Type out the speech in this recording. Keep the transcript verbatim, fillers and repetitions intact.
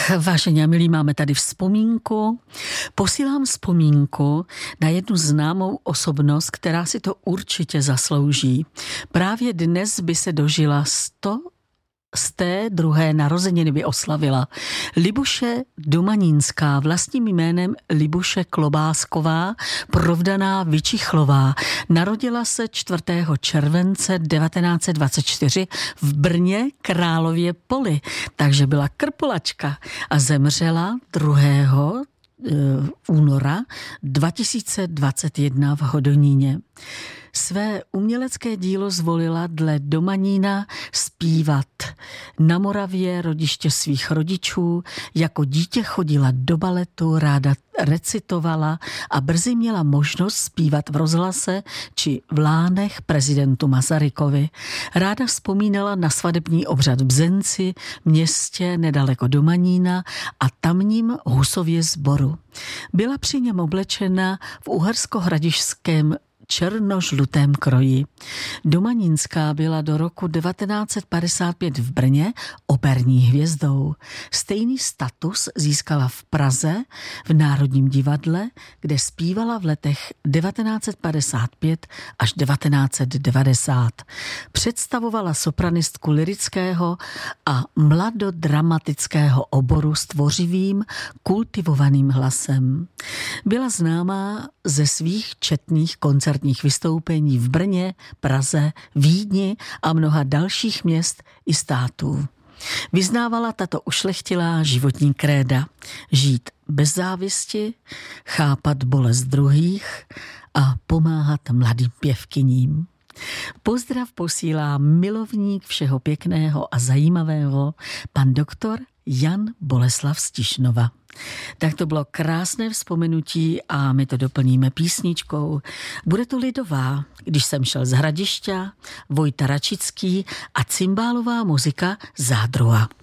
Vážení a milí, máme tady vzpomínku. Posílám vzpomínku na jednu známou osobnost, která si to určitě zaslouží. Právě dnes by se dožila sto z té druhé narozeniny by oslavila Libuše Domanínská, vlastním jménem Libuše Klobásková, provdaná Vyčichlová. Narodila se čtvrtého července devatenáct set dvacet čtyři v Brně Králově Poli, takže byla krpolačka a zemřela druhého února dva tisíce dvacet jedna v Hodoníně. Své umělecké dílo zvolila dle Domanína zpívat na Moravě, rodiště svých rodičů. Jako dítě chodila do baletu, ráda recitovala a brzy měla možnost zpívat v rozhlase či v Lánech prezidentu Masarykovi. Ráda vzpomínala na svadební obřad v Bzenci, městě nedaleko Domanína a tamním Husově sboru. Byla při něm oblečena v uhersko-hradišském černožlutém kroji. Domanínská byla do roku devatenáct set padesát pět v Brně operní hvězdou. Stejný status získala v Praze v Národním divadle, kde zpívala v letech devatenáct set padesát pět až devatenáct set devadesát. Představovala sopranistku lyrického a mladodramatického oboru s tvořivým, kultivovaným hlasem. Byla známá ze svých četných koncertů vystoupení v Brně, Praze, Vídni a mnoha dalších měst i států. Vyznávala tato ušlechtilá životní kréda: žít bez závisti, chápat bolest druhých a pomáhat mladým pěvkyním. Pozdrav posílá milovník všeho pěkného a zajímavého, pan doktor Jan Boleslav z Tišnova. Tak to bylo krásné vzpomenutí a my to doplníme písničkou. Bude to lidová, Když jsem šel z Hradišťa, Vojta Račický a cymbálová muzika Zádruha.